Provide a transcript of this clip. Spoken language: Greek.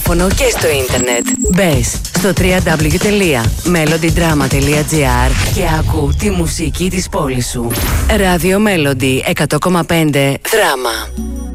ραδιόφωνο και στο ίντερνετ. Μπες στο www.melodydrama.gr και άκου τη μουσική της πόλης σου. Radio Melody 100,5 Δράμα.